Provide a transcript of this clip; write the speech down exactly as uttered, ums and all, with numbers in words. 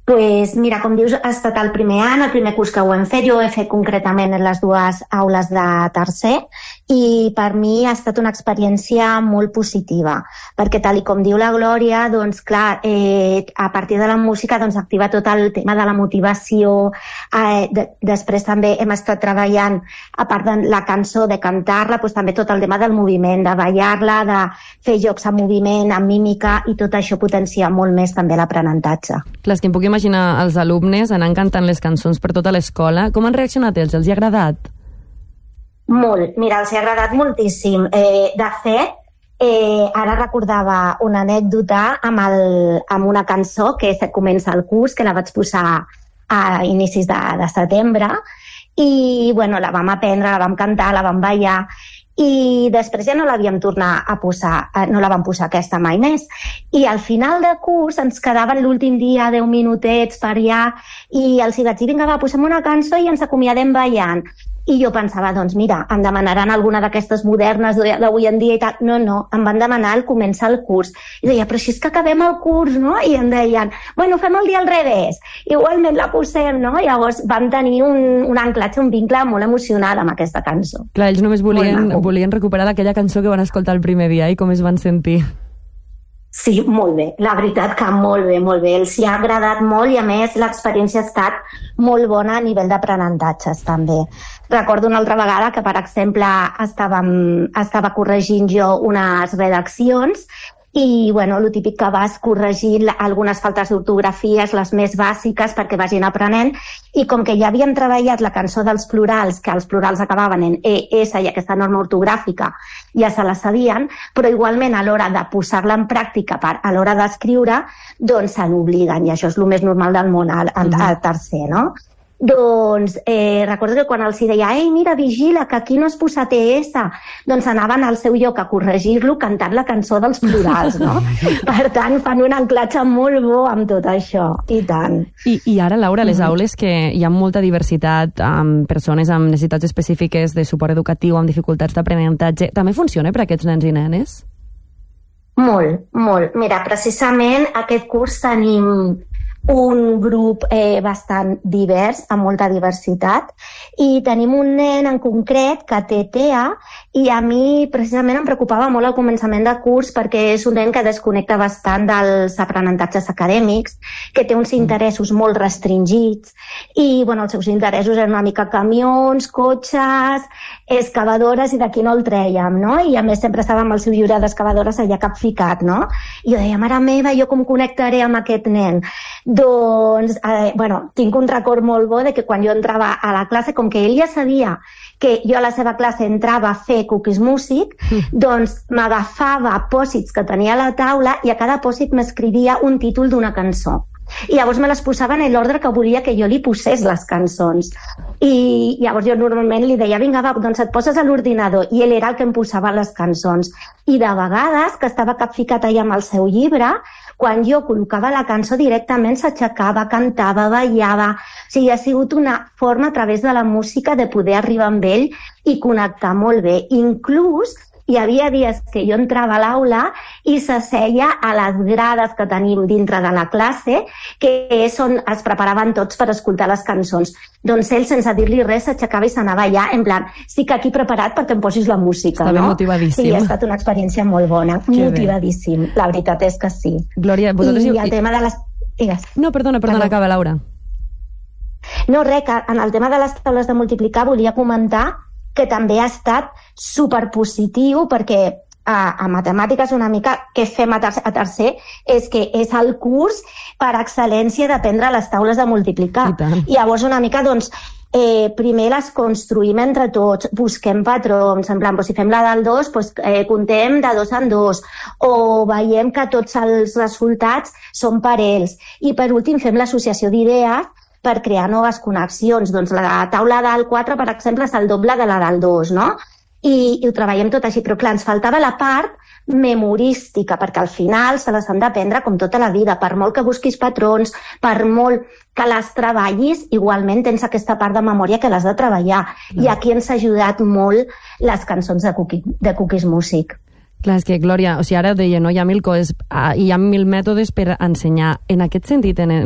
Pues mira, com dius, ha estat el primer any, el primer curs que ho hem fet. Jo ho he fet concretament en les dues aules de tercer i per mi ha estat una experiència molt positiva, perquè tal com diu la Glòria, doncs clar, eh, a partir de la música doncs activa tot el tema de la motivació. Eh, de, després també hem estat treballant, a part de la cançó, de cantar-la, doncs també tot el tema del moviment, de ballar-la, de fer jocs en moviment, amb mímica, i tot això potencia molt més també l'aprenentatge. Clar, és que em puc imaginar els alumnes anant cantant les cançons per tota l'escola. Com han reaccionat ells? Els hi ha agradat? Molt. Mira, els ha agradat moltíssim. Eh, de fet, eh, ara recordava una anècdota amb, el, amb una cançó que comença el curs, que la vaig posar a inicis de, de setembre, i bueno, la vam aprendre, la vam cantar, la vam ballar, i després ja no l'havíem tornat a posar, no la vam posar aquesta mai més. I al final de curs ens quedaven l'últim dia deu minutets per allà i els hi vaig dir, vinga va, posem una cançó i ens acomiadem ballant. I jo pensava, doncs mira, em demanaran alguna d'aquestes modernes d'avui en dia i tal. No, no, em van demanar al començar el curs. I deia, però si és que acabem el curs, no? I em deien, bueno, fem el dia al revés. Igualment la posem, no? I llavors vam tenir un, un anclatge, un vincle molt emocional amb aquesta cançó. Clar, ells només volien, volien recuperar aquella cançó que van escoltar el primer dia i com es van sentir. Sí, molt bé. La veritat que molt bé, molt bé. Els hi ha agradat molt i, a més, l'experiència ha estat molt bona a nivell d'aprenentatges, també. Recordo una altra vegada que, per exemple, estàvem, estava corregint jo unes redaccions i, bueno, el típic que vas corregir algunes faltes d'ortografies, les més bàsiques, perquè vagin aprenent, i com que ja havíem treballat la cançó dels plurals, que els plurals acabaven en E, S i aquesta norma ortogràfica ja se la sabien, però igualment a l'hora de posar-la en pràctica, per, a l'hora d'escriure, doncs se n'obliden, i això és el més normal del món al, al, al tercer, no? Doncs eh, recordo que quan els deia, ei, mira, vigila, que aquí no es posa T S, doncs anaven al seu lloc a corregir-lo cantant la cançó dels plurals, no? Per tant, fan un anclatge molt bo amb tot això, i tant. I, i ara, Laura, les aules que hi ha molta diversitat, amb persones amb necessitats específiques de suport educatiu, amb dificultats d'aprenentatge, també funciona per a aquests nens i nenes? Molt, molt. Mira, precisament aquest curs tenim un grup eh, bastant divers, amb molta diversitat, i tenim un nen en concret que té T E A, i a mi precisament em preocupava molt al començament de curs perquè és un nen que desconnecta bastant dels aprenentatges acadèmics, que té uns interessos molt restringits, i bueno, els seus interessos eren una mica camions, cotxes, excavadores, i d'aquí no el trèiem, no? I a més sempre estava amb el seu llibre d'excavadores allà capficat, no? I jo deia, mare meva, jo com connectaré amb aquest nen? Doncs, eh, bueno, tinc un record molt bo de que quan jo entrava a la classe, com que ell ja sabia que jo a la seva classe entrava a fer Cookies Music, mm. doncs m'agafava pòsits que tenia a la taula i a cada pòsit m'escrivia un títol d'una cançó. I llavors me les posava en l'ordre que volia que jo li posés les cançons. I llavors jo normalment li deia, vinga, va, doncs et poses a l'ordinador, i ell era el que em posava les cançons. I de vegades, que estava capficat allà amb el seu llibre, quan jo col·locava la cançó directament s'aixecava, cantava, ballava. O sigui, ha sigut una forma a través de la música de poder arribar amb ell i connectar molt bé. Inclús hi havia dies que jo entrava a l'aula i s'asseia a les grades que tenim dintre de la classe, que és on es preparaven tots per escoltar les cançons. Doncs ell, sense dir-li res, s'aixecava i s'anava allà, en plan, estic aquí preparat perquè em posis la música. Està ben no? motivadíssim. Sí, ha estat una experiència molt bona, que motivadíssim. Bé. La veritat és que sí. Glòria, vosaltres... I el tema de les... Digues. No, perdona, perdona, acaba, Laura. No, res, que en el tema de les taules de multiplicar volia comentar que també ha estat superpositiu, perquè a, a matemàtiques una mica que fem a tercer, a tercer és que és el curs per excel·lència d'aprendre les taules de multiplicar. I, I llavors una mica, doncs, eh, primer les construïm entre tots, busquem patrons, en plan, doncs, si fem la del dos, doncs, eh, contem de dos en dos, o veiem que tots els resultats són parells. I per últim fem l'associació d'idees per crear noves connexions. Doncs la taula del quatre, per exemple, és el doble de la del dos, no? I, i ho treballem tot així, però clar, ens faltava la part memorística, perquè al final se les han d'aprendre com tota la vida, per molt que busquis patrons, per molt que les treballis, igualment tens aquesta part de memòria que l'has de treballar. No. I aquí ens ha ajudat molt les cançons de, cookie, de Cookies Music. Clar, és que, Glòria, o sigui, ara deia, no, hi ha mil coses, hi ha mil mètodes per ensenyar. En aquest sentit, en